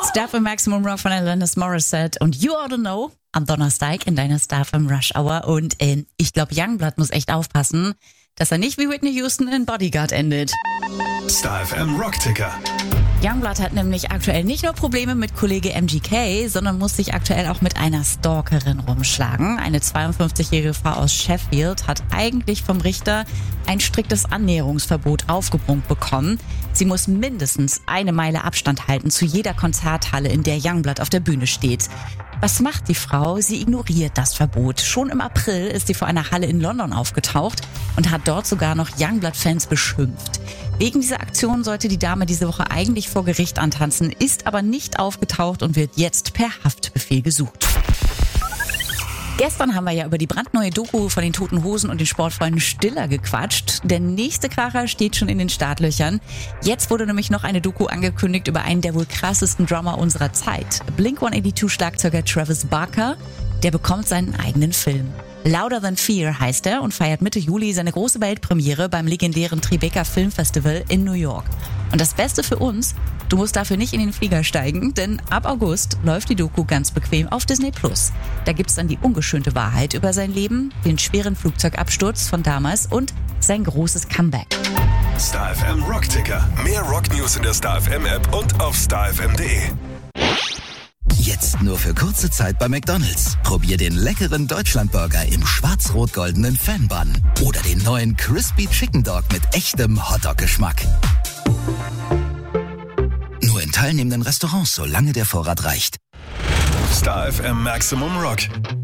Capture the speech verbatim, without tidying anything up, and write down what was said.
Star F M Maximum Rock von Alanis Morissette und You Oughta Know am Donnerstag in deiner Star F M Rush Hour. Und in, ich glaube, Youngblood muss echt aufpassen, dass er nicht wie Whitney Houston in Bodyguard endet. Star F M Rockticker. Youngblood hat nämlich aktuell nicht nur Probleme mit Kollege M G K, sondern muss sich aktuell auch mit einer Stalkerin rumschlagen. Eine zweiundfünfzigjährige Frau aus Sheffield hat eigentlich vom Richter ein striktes Annäherungsverbot aufgebrummt bekommen. Sie muss mindestens eine Meile Abstand halten zu jeder Konzerthalle, in der Youngblood auf der Bühne steht. Was macht die Frau? Sie ignoriert das Verbot. Schon im April ist sie vor einer Halle in London aufgetaucht und hat dort sogar noch Youngblood-Fans beschimpft. Wegen dieser Aktion sollte die Dame diese Woche eigentlich vor Gericht antanzen, ist aber nicht aufgetaucht und wird jetzt per Haftbefehl gesucht. Gestern haben wir ja über die brandneue Doku von den Toten Hosen und den Sportfreunden Stiller gequatscht. Der nächste Kracher steht schon in den Startlöchern. Jetzt wurde nämlich noch eine Doku angekündigt über einen der wohl krassesten Drummer unserer Zeit. Blink one eighty-two Schlagzeuger Travis Barker, der bekommt seinen eigenen Film. Louder Than Fear heißt er und feiert Mitte Juli seine große Weltpremiere beim legendären Tribeca Film Festival in New York. Und das Beste für uns, du musst dafür nicht in den Flieger steigen, denn ab August läuft die Doku ganz bequem auf Disney Plus. Da gibt's dann die ungeschönte Wahrheit über sein Leben, den schweren Flugzeugabsturz von damals und sein großes Comeback. Star F M Rockticker. Mehr Rocknews in der Star F M App und auf star f m punkt d e. Jetzt nur für kurze Zeit bei McDonald's. Probier den leckeren Deutschlandburger im schwarz-rot-goldenen Fan-Bun oder den neuen Crispy Chicken Dog mit echtem Hotdog-Geschmack. Nur in teilnehmenden Restaurants, solange der Vorrat reicht. Star F M Maximum Rock.